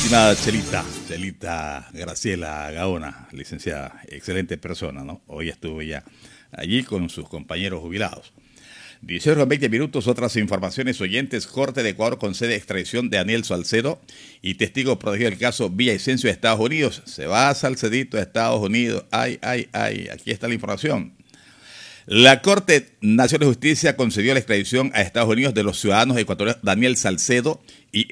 estimada Chelita Graciela Gaona, licenciada, excelente persona, ¿no? Hoy estuve ya allí con sus compañeros jubilados. 18:20 minutos, otras informaciones oyentes. Corte de Ecuador concede extradición de Daniel Salcedo y testigo protegido del caso Villavicencio de Estados Unidos. Se va a Salcedito a Estados Unidos. Ay, aquí está la información. La Corte Nacional de Justicia concedió la extradición a Estados Unidos de los ciudadanos ecuatorianos Daniel Salcedo y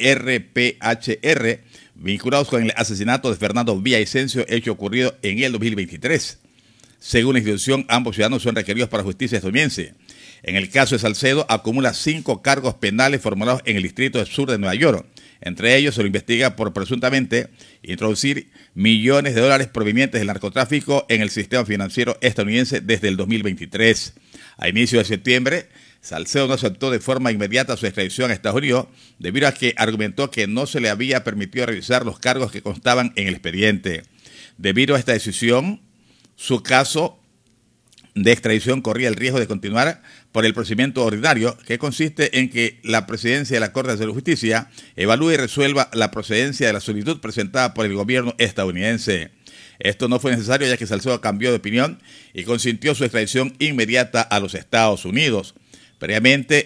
RPHR, vinculados con el asesinato de Fernando Villavicencio, hecho ocurrido en el 2023. Según la institución, ambos ciudadanos son requeridos para justicia estadounidense. En el caso de Salcedo, acumula 5 cargos penales formulados en el Distrito Sur de Nueva York. Entre ellos, se lo investiga por presuntamente introducir millones de dólares provenientes del narcotráfico en el sistema financiero estadounidense desde el 2023. A inicio de septiembre, Salcedo no aceptó de forma inmediata su extradición a Estados Unidos debido a que argumentó que no se le había permitido revisar los cargos que constaban en el expediente. Debido a esta decisión, su caso de extradición corría el riesgo de continuar por el procedimiento ordinario, que consiste en que la presidencia de la Corte de Justicia evalúe y resuelva la procedencia de la solicitud presentada por el gobierno estadounidense. Esto no fue necesario, ya que Salcedo cambió de opinión y consintió su extradición inmediata a los Estados Unidos. Previamente,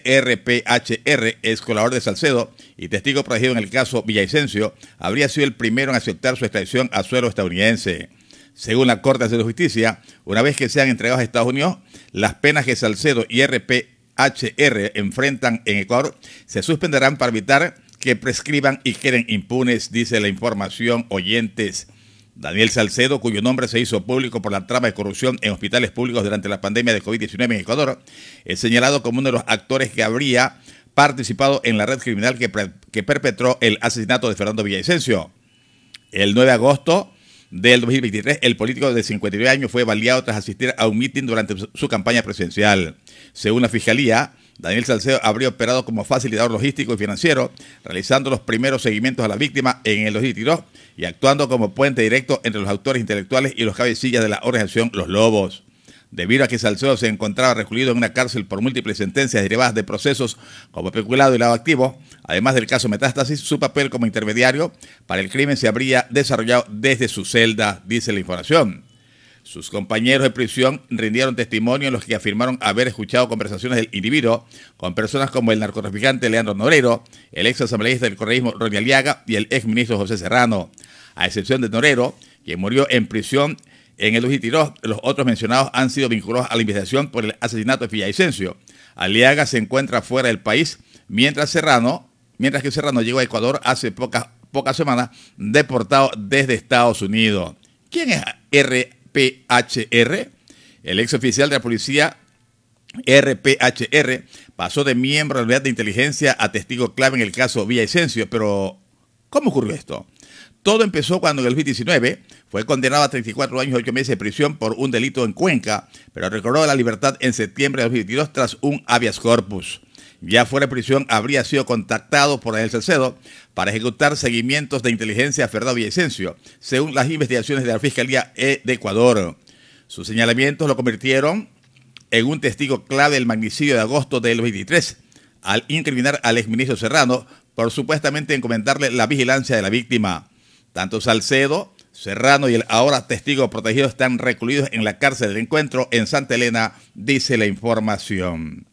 RPHR, ex colaborador de Salcedo y testigo protegido en el caso Villavicencio, habría sido el primero en aceptar su extradición a suelo estadounidense. Según la Corte de Justicia, una vez que sean entregados a Estados Unidos, las penas que Salcedo y RPHR enfrentan en Ecuador se suspenderán para evitar que prescriban y queden impunes, dice la información oyentes. Daniel Salcedo, cuyo nombre se hizo público por la trama de corrupción en hospitales públicos durante la pandemia de COVID-19 en Ecuador, es señalado como uno de los actores que habría participado en la red criminal que perpetró el asesinato de Fernando Villavicencio. El 9 de agosto del 2023, el político de 59 años fue baleado tras asistir a un mitin durante su campaña presidencial. Según la Fiscalía, Daniel Salcedo habría operado como facilitador logístico y financiero, realizando los primeros seguimientos a la víctima en el 2022 y actuando como puente directo entre los autores intelectuales y los cabecillas de la organización Los Lobos. Debido a que Salcedo se encontraba recluido en una cárcel por múltiples sentencias derivadas de procesos como peculado y lavado activo, además del caso Metástasis, su papel como intermediario para el crimen se habría desarrollado desde su celda, dice la información. Sus compañeros de prisión rindieron testimonio en los que afirmaron haber escuchado conversaciones del individuo con personas como el narcotraficante Leandro Norero, el ex asambleísta del correísmo Ronnie Aliaga y el ex ministro José Serrano. A excepción de Norero, quien murió en prisión en el 2022, los otros mencionados han sido vinculados a la investigación por el asesinato de Villavicencio. Aliaga se encuentra fuera del país, mientras que Serrano llegó a Ecuador hace pocas semanas, deportado desde Estados Unidos. ¿Quién es RPHR? El ex oficial de la policía RPHR pasó de miembro de la unidad de inteligencia a testigo clave en el caso Villavicencio. Pero, ¿cómo ocurrió esto? Todo empezó cuando en el 2019 fue condenado a 34 años y 8 meses de prisión por un delito en Cuenca, pero recobró la libertad en septiembre de 2022 tras un habeas corpus. Ya fuera de prisión, habría sido contactado por Daniel Salcedo para ejecutar seguimientos de inteligencia a Fernando Villavicencio, según las investigaciones de la Fiscalía de Ecuador. Sus señalamientos lo convirtieron en un testigo clave del magnicidio de agosto del 2023, al incriminar al exministro Serrano por supuestamente encomendarle la vigilancia de la víctima. Tanto Salcedo, Serrano y el ahora testigo protegido están recluidos en la cárcel del Encuentro en Santa Elena, dice la información.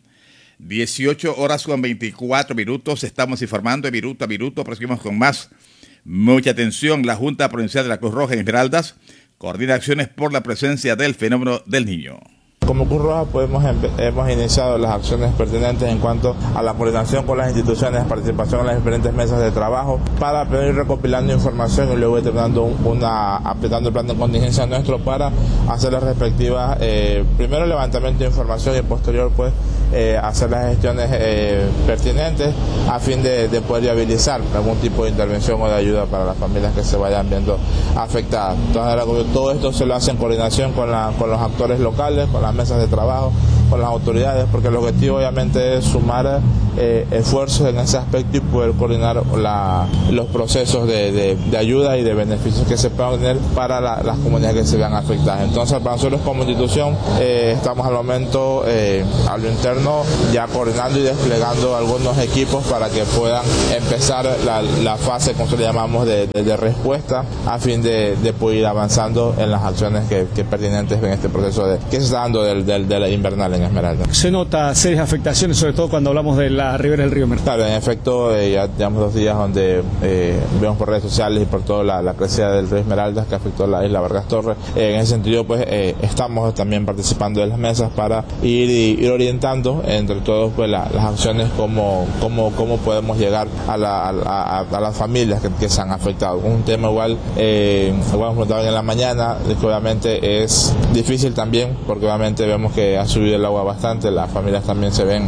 18:24, estamos informando de minuto a minuto, proseguimos con más. Mucha atención, la Junta Provincial de la Cruz Roja en Esmeraldas coordina acciones por la presencia del fenómeno del niño. Como Cruz Roja pues hemos iniciado las acciones pertinentes en cuanto a la coordinación con las instituciones, participación en las diferentes mesas de trabajo para ir recopilando información y luego aplicando el plan de contingencia nuestro para hacer las respectivas, primero levantamiento de información y posterior pues hacer las gestiones pertinentes a fin de poder viabilizar algún tipo de intervención o de ayuda para las familias que se vayan viendo afectadas. Entonces, todo esto se lo hace en coordinación con los actores locales, con las mesas de trabajo, con las autoridades, porque el objetivo obviamente es sumar esfuerzos en ese aspecto y poder coordinar los procesos de ayuda y de beneficios que se puedan tener para las comunidades que se vean afectadas. Entonces, para nosotros como institución estamos al momento a lo interno gobierno ya coordinando y desplegando algunos equipos para que puedan empezar la fase, como se le llamamos, de respuesta, a fin de poder ir avanzando en las acciones que pertinentes en este proceso que se está dando de la invernal en Esmeralda. Se nota serias afectaciones, sobre todo cuando hablamos de la ribera del río Mercado. Claro, en efecto, ya llevamos 2 días donde vemos por redes sociales y por toda la crecida del río Esmeralda que afectó la isla Vargas Torres. En ese sentido, pues estamos también participando de las mesas para ir orientando entre todos pues las acciones, cómo podemos llegar a las familias que se han afectado. Un tema igual, hemos comentado en la mañana, que obviamente es difícil también, porque obviamente vemos que ha subido el agua bastante, las familias también se ven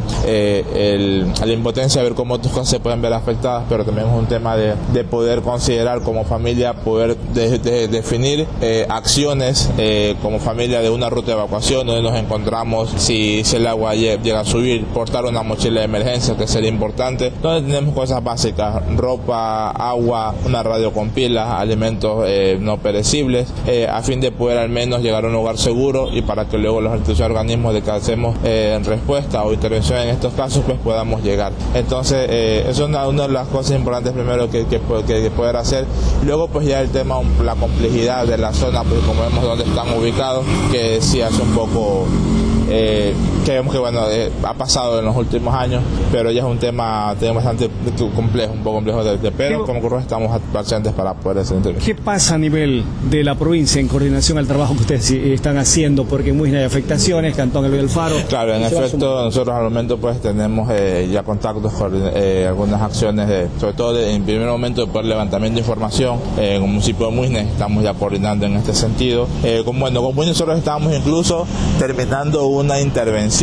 la impotencia de ver cómo otras cosas se pueden ver afectadas, pero también es un tema de poder considerar como familia, poder definir acciones como familia de una ruta de evacuación donde nos encontramos, si el agua llega a subir, portar una mochila de emergencia, que sería importante, donde tenemos cosas básicas, ropa, agua, una radio con pilas, alimentos no perecibles, a fin de poder al menos llegar a un lugar seguro y para que luego los organismos de que hacemos respuesta o intervención en estos casos pues podamos llegar. Entonces eso es una de las cosas importantes primero que poder hacer. Luego pues ya el tema, la complejidad de la zona, pues como vemos dónde están ubicados, que sí hace un poco que vemos que bueno ha pasado en los últimos años, pero ya es un tema bastante complejo, un poco complejo pero como ocurre estamos presentes para poder hacer intervención. ¿Qué pasa a nivel de la provincia en coordinación al trabajo que ustedes están haciendo? Porque en Muisna hay afectaciones, Cantón El Faro. Claro, en efecto nosotros al momento pues tenemos ya contactos con algunas acciones, sobre todo en primer momento por levantamiento de información en el municipio de Muisna, estamos ya coordinando en este sentido. Con Muisna nosotros estamos incluso terminando una intervención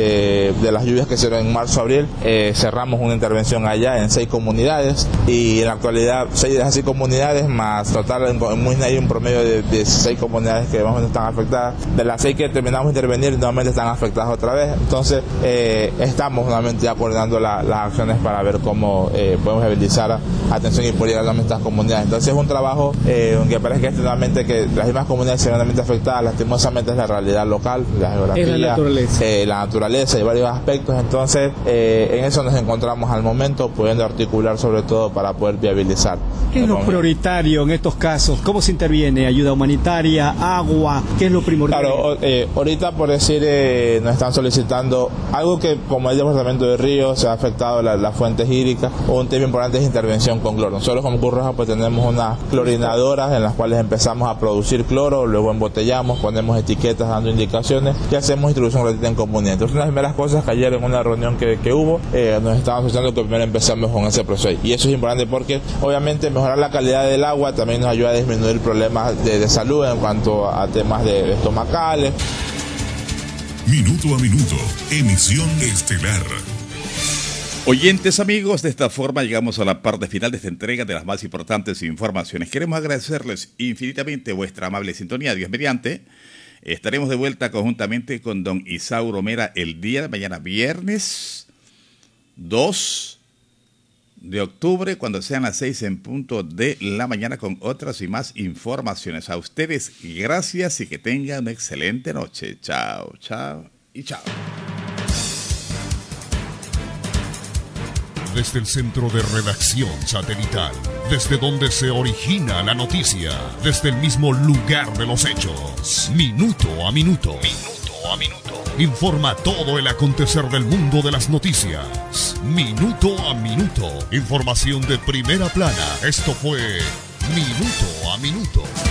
de las lluvias que se dieron en marzo-abril. Cerramos una intervención allá en 6 comunidades y en la actualidad 6 de esas 6 comunidades más total en Muisna hay un promedio de 6 comunidades que más o menos están afectadas. De las 6 que terminamos de intervenir nuevamente están afectadas otra vez. Entonces estamos nuevamente ya coordinando las acciones para ver cómo podemos habilitar atención y poder llegar a estas comunidades. Entonces es un trabajo aunque parece que nuevamente que las mismas comunidades severamente afectadas, lastimosamente es la realidad local, la geografía, la naturaleza y varios aspectos. Entonces en eso nos encontramos al momento, pudiendo articular sobre todo para poder viabilizar. ¿Qué es lo prioritario en estos casos? ¿Cómo se interviene? ¿Ayuda humanitaria? ¿Agua? ¿Qué es lo primordial? Claro, ahorita por decir nos están solicitando algo que como el departamento de Río se ha afectado las fuentes hídricas, un tema importante es intervención con cloro. Nosotros como Cruz Roja pues tenemos unas clorinadoras en las cuales empezamos a producir cloro, luego embotellamos, ponemos etiquetas dando indicaciones y hacemos distribución gratuita en comunidad. Entonces una de las primeras cosas que ayer en una reunión que hubo nos estaban solicitando que primero empezamos con ese proceso y eso es importante porque obviamente mejorar la calidad del agua también nos ayuda a disminuir problemas de salud en cuanto a temas de estomacales. Minuto a minuto, emisión estelar. Oyentes amigos, de esta forma llegamos a la parte final de esta entrega de las más importantes informaciones. Queremos agradecerles infinitamente vuestra amable sintonía. Dios mediante, estaremos de vuelta conjuntamente con don Isauro Mera el día de mañana, viernes 2 de octubre, cuando sean las 6 en punto de la mañana, con otras y más informaciones. A ustedes, gracias y que tengan una excelente noche. Chao, chao y chao. Desde el centro de redacción satelital, desde donde se origina la noticia, desde el mismo lugar de los hechos, minuto a minuto, informa todo el acontecer del mundo de las noticias, minuto a minuto, información de primera plana. Esto fue Minuto a Minuto.